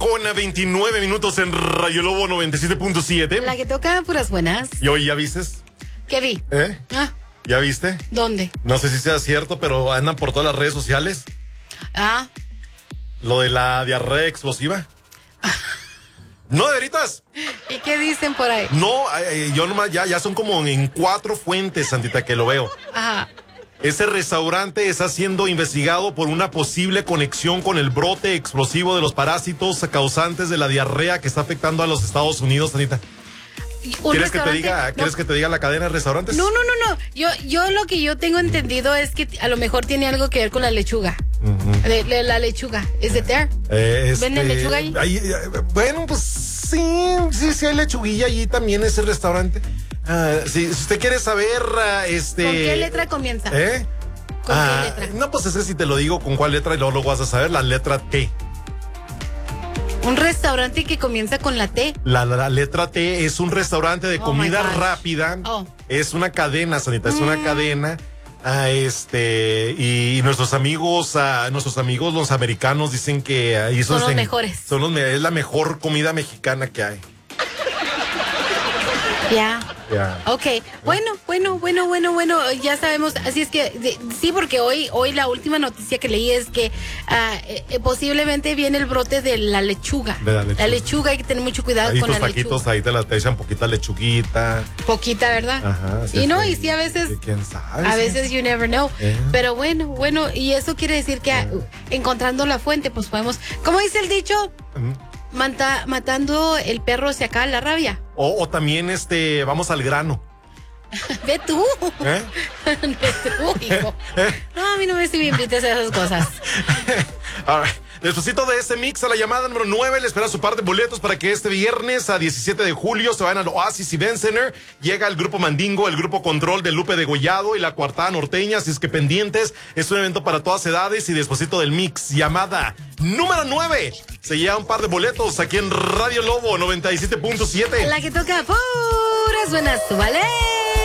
Con 29 minutos en Radio Lobo 97.7. La que toca puras buenas. ¿Y hoy ya vistes? ¿Qué vi? ¿Ya viste? ¿Dónde? No sé si sea cierto, pero andan por todas las redes sociales. Lo de la diarrea explosiva. No, de veritas. ¿Y qué dicen por ahí? No, yo nomás ya son como en 4 fuentes, Santita, que lo veo. Ajá. Ese restaurante está siendo investigado por una posible conexión con el brote explosivo de los parásitos causantes de la diarrea que está afectando a los Estados Unidos, Anita. ¿Quieres que te diga la cadena de restaurantes? No. Yo lo que yo tengo entendido es que a lo mejor tiene algo que ver con la lechuga. La lechuga. ¿Es de there? ¿Venden lechuga ahí? Bueno, pues sí hay lechuguilla allí también ese restaurante. Si usted quiere saber, ¿con qué letra comienza? ¿Con qué letra? No, pues es que si te lo digo con cuál letra y luego lo vas a saber, la letra T. Un restaurante que comienza con la T. La letra T es un restaurante de comida rápida. Es una cadena, Sanita, es una cadena. Y nuestros amigos los americanos dicen que ahí son los mejores. Es la mejor comida mexicana que hay. Ya. Ok, bueno, ya sabemos, así es que sí, porque hoy la última noticia que leí es que posiblemente viene el brote de la lechuga. La lechuga hay que tener mucho cuidado con la lechuga. Taquitos ahí te echan poquita lechuguita. Poquita, ¿verdad? Ajá. Y sí, a veces. ¿Quién sabe? A veces you never know. Pero bueno, y eso quiere decir que encontrando la fuente, pues podemos, ¿cómo dice el dicho? Matando el perro se acaba la rabia. O también vamos al grano. Ve tú. Ve tú, hijo. No, a mí no me invites a esas cosas. Despuésito de este mix, a la llamada número 9, le espera su par de boletos para que este viernes a 17 de julio se vayan al Oasis Event Center. Llega el grupo Mandingo, el grupo Control de Lupe Degollado y la Cuartada Norteña, así es que pendientes. Es un evento para todas edades y despuésito del mix, llamada número 9, se lleva un par de boletos aquí en Radio Lobo 97.7. La que toca puras buenas, ¿vale?